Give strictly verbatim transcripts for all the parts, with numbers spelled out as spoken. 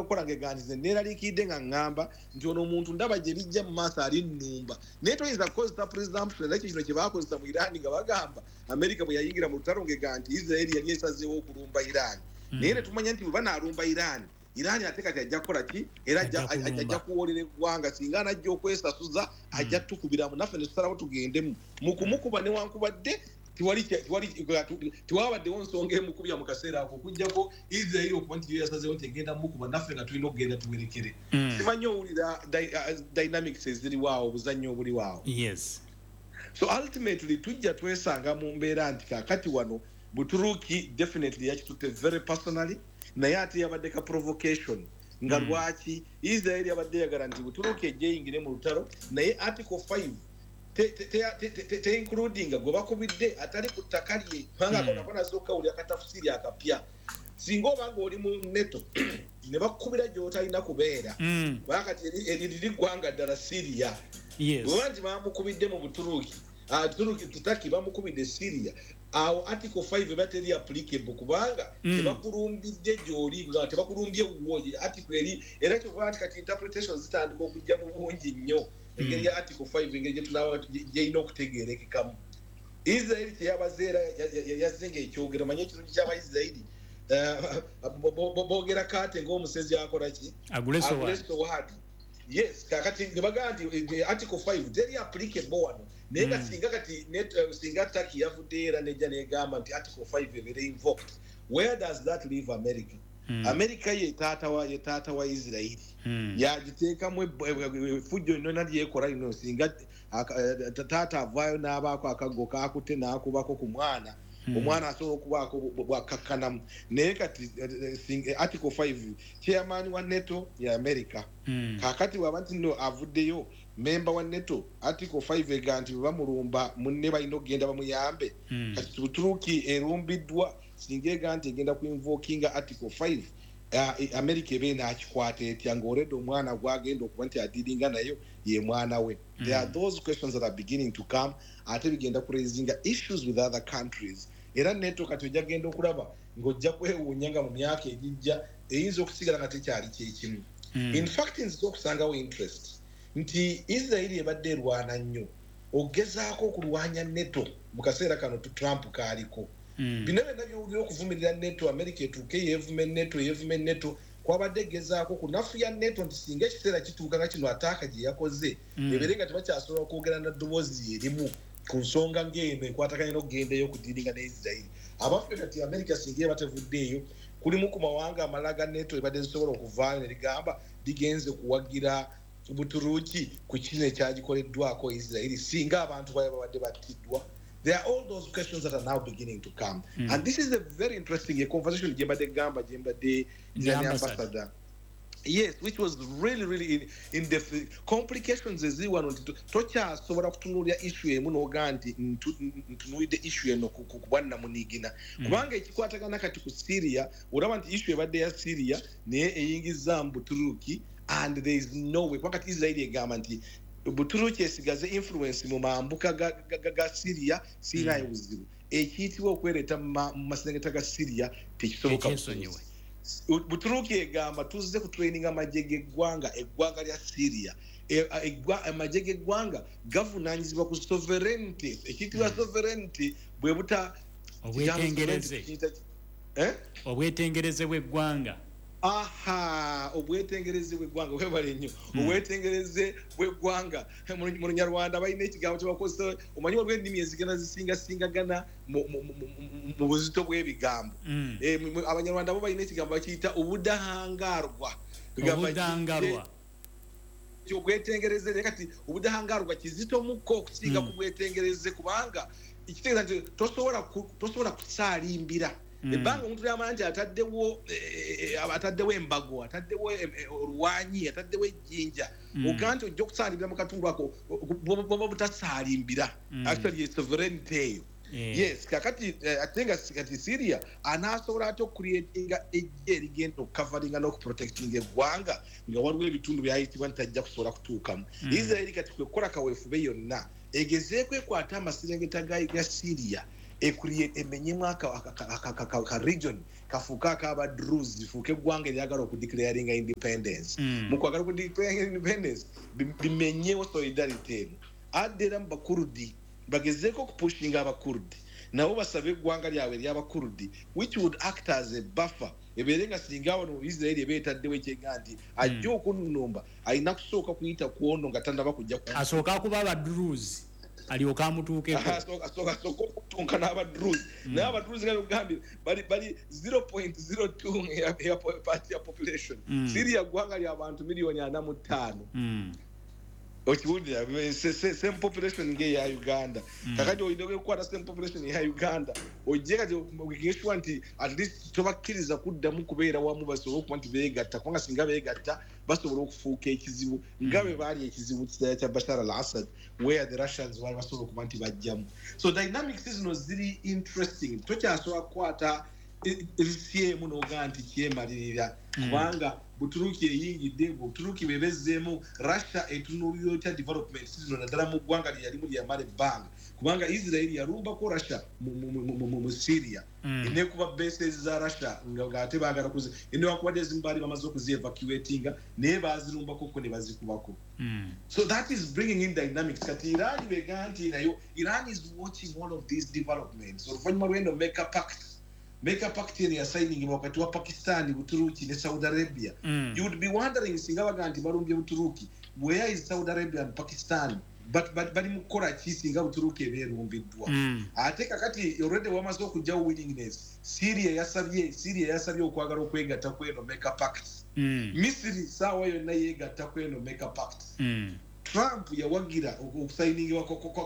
okukola ngeganize neraliikidde nga ngamba nti ono omuntu ndaba gye bijja mu maaso ali nnumba naye toyinza kukozesa presumption ekyo kino kye baakozesa mu Iran nga bagamba America bwe yayingira mu lutalo ngega nti Israel yali esazeewo okulumba Iran naye ne tumanya nti bwe banaalumba Iran Iran ate kati ajja kukola ki era ajja kuwolera eggwanga singa anajja okwesasuza ajja tukubira mu naffe ne tusalawo tugendemu mu kumukuba newankubadde tiwali tiwali tiwabaddewo nsonga emukubya mu kaseera ako okujjako Israel okuba nti yo yasazeewo nti egenda mukuba naffe nga tulina okugenda tuwerekere simanyi owulira dynamics eziriwaawo obuzannyo obuliwaawo yes so ultimately tujja twesanga mu mbeera nti kakati wano Buturuki definitely yakitutte very personally naye ate yabadde ka provocation nga lwaki Israel yabadde yagala nti Buturuki ejje yingire mu lutalo naye article five te te te te including gwe bakubidde atali ku ttaka lye kubanga kona kona zokka uli akatafusiri akapya singa obanga oli mu neto ne bakubira gy'otalina kubeera bakati eriri ggwanga ddala Syria bwebanti bamukubidde mu Buturuki Turuki tutaki bamukubidde Syria awo article five bateri applicable kubanga tebakulumbidde gy'oli nga tebakulumbye wuwoye article eri era kyokuba nti kati interpretation zitandika okujja mu bungi nnyo engeri ya article five engeri gye tulaba gyeyina okutegeerekekamu Israel kyeyabazeera yazenga ekyogero manye ekirungi ky'Abaisirairi boogera kate ng'omusezi akola ki agulesowadi yes kakati ne bagamba nti article five teri applicable wano naye nga singa kati singa Turkey yavudde era nejja negamba nti article five ebeere invoked where does that leave America? America ye taata wa ye taata wa Israel yagiteekamu effujjo nnyo nalyekola lino singa taata avaayo n'abaako akaggo kakutte n'akubako ku mwana omwana asobola okubaako bwakakkanamu naye kati article five chairman wa NATO ya America kakati waba nti no avuddeyo member wa NATO article five ega nti bamulumba munne balina okugenda bamuyambe kati Buturuki erumbiddwa singa ega nti egenda kuinvokinga article five America ebe n'akikwata etya ng'oledde omwana gwagenda okuba nti adiringa nayo ye mwana we there are those questions that are beginning to come ate bigenda kuraisinga issues with other countries era NATO kati ojja genda okulaba ng'ojja kwewuunya nga mu myaka egijja eyinza okusigala nga tekyali kyekimu in fact nziza okusangawo interest nti Israel ebadde erwana nnyo ogezaako okulwanya NATO mu kaseera kano Trump kaaliko bino byonna byowulira okuvumirira NATO America etuuke yeevume NATO yeevume NATO kwabadde gezaako ku nafu ya NATO nti singa ekiseera kituuka nga kino ataaka gye yakoze ebeere nga tebakyasobola okwogera na ddoboozi erimu ku nsonga ng'eno ekwataganya n'okugendayo okudiringa ne Israel abaffe kati America singa eba tevuddeeyo kulimu ku mawanga amala ga NATO ebadde zisobola okuvaayo ne ligamba ligenze kuwagira Buturuki ku kino ekyagikoleddwako Israel singa abantu bayo babadde battiddwa. There are all those questions that are now beginning to come. Mm. And this is a very interesting a conversation with Jembade Gamba, Jembade, the ambassador. ambassador. Yes, which was really, really in, in the complications as you want to tocha so what to know the issue munoganti to know the issue no kubana munigina. Kubanga ekikwatagana kati ku Syria, uraba nti issue ebadde ya Syria ne eyingiza Buturuki and there is no way wakati Israel egamba nti Buturuki esigaze influence mu mambuka ga, ga, ga, ga Syria sina mm. uzibu ekiyitibwa okwereta mu masengeta ga Syria tekisoboka Buturuki egamba tuzze ku training amagye g'eggwanga eggwanga lya Syria amagye g'eggwanga gavunaanyizibwa ku sovereignty ekiyitibwa sovereignty bwe buta obwetengereze eh obwetengereze bw'eggwanga aha obwetengereze bw'eggwanga webale nnyo obwetengereze bw'eggwanga mu Lunyarwanda balina ekigambo kyebakozesa omanyi waliwo ennimi ezigenda zisingasingagana mu buzito bw'ebigambo Abanyarwanda bo balina ekigambo bakiyita obudahangarwa obudahangarwa obwetengereze kati obudahangarwa kizito mukko okusinga ku bwetengereze kubanga ekitegeeza nti tosobola kusaalimbira ebanga omuntu yamanya nti ataddewo ataddewo embago ataddewo oluwanyi ataddewo ejjinja ogamba nti ojja okusaalimbira mu katundu ako boba butasaalimbira actually ye sovereignty eyo yes kakati ate nga kati Syria anaasobola ate okucreatinga ejje erigenda okukavaringa n'okuprotectinga eggwanga nga waliwo ebitundu byayitibwa nti tajja kusobola kutuukamu Israel kati kwekola kaweefube yonna egezeeko ekwata amaserengeta ga Syria ekuriye emenyemu aka region kafuka akaba Druze fuke gwanga lyagala okudeclaringa independence mu kwagala okudeclaringa independence bimenyewo solidarity adera mbakurdi bagezeko kupushinga abakurdi nabo basabe gwanga lyawe ly'abakurdi which would act as a buffer eberenga singawo no Israel ebetaddewo ekyeganti ajjo okunumba ayina kusooka kuyita kuono nga tandaba kujja asooka kuba aba Druze alioka amutuukeko asooka asooka okutunka n'aba Druze n'aba Druze nga Uganda bali bali zero point zero two ya population Syria gwanga ly'abantu miliyoni ana mu ttaano okiwulira same population ngeya Uganda kakati oyindoke kukwata same population ya Uganda ojje kati okigeshwa nti at least tobakkiriza kuddamu kubeera wamu basobola okuba nti beegatta kubanga singa beegatta basobola okufuuka ekizibu nga bwe baali ekizibu kiseera kya Bashar al-Assad where the Russians baali basobola okuba nti bajjamu so dynamics zino ziri interesting tokyasobola kukwata erisiemu n'ogaa nti kyemalirira kubanga Buturuki eyingidde Buturuki bebezeemu Russia etunuulira otya development zino naddala mu ggwanga lye yalimu lyamala ebbanga kubanga Israel yalumbako Russia mu Syria enekuba bases za Russia ng'ate baagala kuzi enewakubadde ezimu baali bamaze okuzievacuatinga naye baazirumbako ko ne bazikubako so that is bringing in dynamics kati Iran begaa nti nayo Iran is watching all of these developments oluvannyuma lw'eno make a pact make a pact ya signing wakati wa Pakistan Buturuki ne Saudi Arabia mm. you would be wondering singa baganti balumbye Buturuki where is Saudi Arabia and Pakistan but but bali mukora ki singa Buturuki eberumbiddwa mm. ate kakati already wamaze okujja willingness Syria yasabye Syria yasabye okwagala okwegatta kweno make a pact mm. Misiri sawa yonna yegatta kweno make a pact mm. Trump yawagira okusayiningwa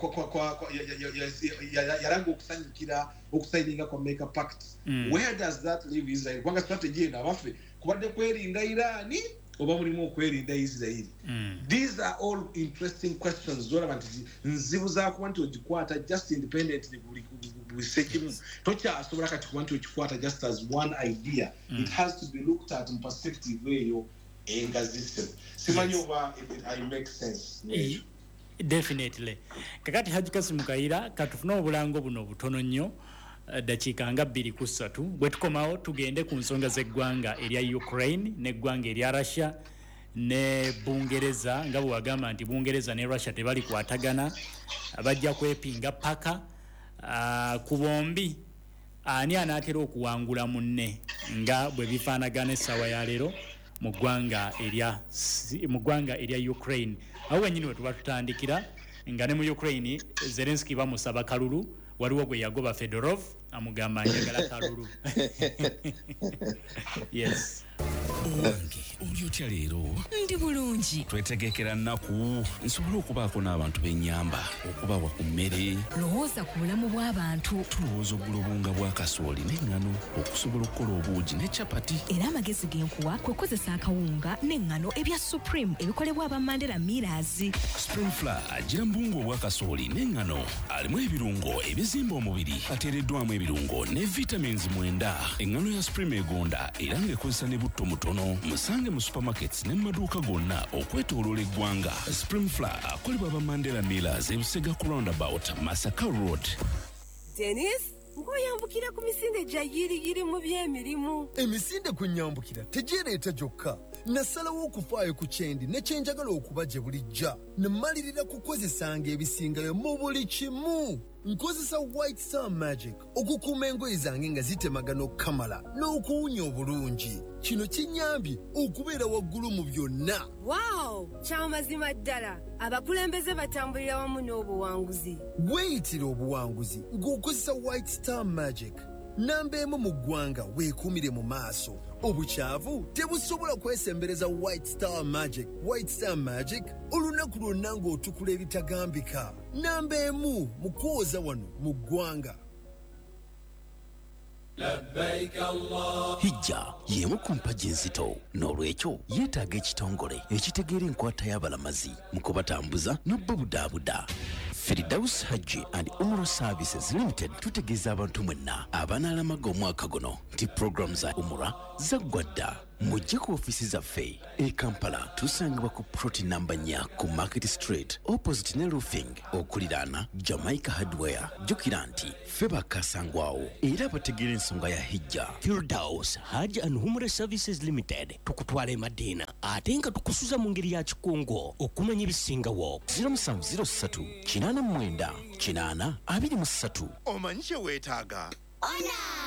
yaranga okusanyukira okusayinga kwa make a pact mm. where does that leave Israel kwanga strategy ena bafe kubadde kwerinda Iran oba mulimu okwerinda Israel mm. these are all interesting questions zolaba nti nzibu zakuba nti ogikwata just independently buli sekimu tokyasobola kati kuba nti okikwata just as one idea mm. it has to be looked at in perspective eyo engazise simanyi oba I make sense yeah. Definitely kakati Haji Kassim Kaira katufuna obulango buno butono nnyo dakiika nga bbiri ku ssatu bwe tukomawo tugende ku nsonga z'eggwanga erya Ukraine n'eggwanga erya Russia ne Bungereza nga bwe wagamba nti Bungereza ne Russia tebali kwatagana bajja kwepinga paka uh, ku bombi ani anaatera okuwangula munne nga bwe bifaanagana essaawa ya leero mu ggwanga erya mu ggwanga erya Ukraine aho wennyini we tuba tutandikira nga ne mu Ukraine Zelensky bamusaba kalulu waliwo gwe yagoba Fedorov amugamba njagala kalulu yes Wange olyotya leero ndi bulungi twetegekera nnaku nsobola okubaako n'abantu b'ennyamba okubawa ku mmere lowooza ku bulamu bw'abantu tulowooza oggula obunga bwa kasooli n'eŋŋano okusobola okukola obuugi ne capati era amagezi g'enkuwa kwe kozesa akawunga n'eŋŋano ebya Supreme ebikolebwa aba Mandela Millers Spring Flour agira mbungu obwa kasooli n'eŋŋano alimu ebirungo ebizimba omubiri ateereddwamu ebirungo ne vitamins mwenda eŋŋano ya Supreme egonda era ng'ekozesa ne butto mutono musange mu supermarkets ne maduuka gonna okwetooloola eggwanga Spring Flour akolebwa aba Mandela Millers ebusega ku roundabout Masaka Road. Dennis ngoyambukira ku misinde gya yiriyiri mu by'emirimu emisinde ku nyambukira tegireeta gyokka nasalawo okufaayo ku kyendi ne kyenjagala okuba gye bulijja ne mmalirira kukozesanga ebisingayo mu buli kimu nkozesa White Star Magic okukuuma engoye zange nga zitemagana okukamala n'okuwunya obulungi kino kinyambye okubeera waggulu mu byonna wow kyamazima ddala abakulembeze batambulira wamu n'obuwanguzi weeyitira obuwanguzi ng'okozesa White Star Magic namba emu mu ggwanga weekuumire mu maaso obukyavu tebusobola kwesembereza White Star Magic. White Star Magic olunaku lwonna ng'otukula ebitagambika namba emu mu kwoza wano mu ggwanga. Hijja y'emu ku mpagi enzito n'olwekyo yeetaaga ekitongole ekitegeera enkwata y'abalamazi mu kubatambuza n'obbabudaabuda. Firdaus Haji and Umrah Services Limited tutegeeza abantu mwenna abanaalamaga omwaka guno nti program za Umrah zaggwadda. Mujje ku ofisi zaffe e Kampala tusangibwa ku ploti namba nnya ku Market Street opposite ne roofing okuliraana Jamaica Hardware. Jjukira nti ffe bakasangwawo era bategeera ensonga ya hijja. Firdaus Hajj and Umrah Services Limited tukutwala e Madina ate nga tukusuza mu ngeri ya kikungo okumanya ebisingawo. zero seven zero three eight nine nine eight nine two three omanyi kye weetaaga? Ona!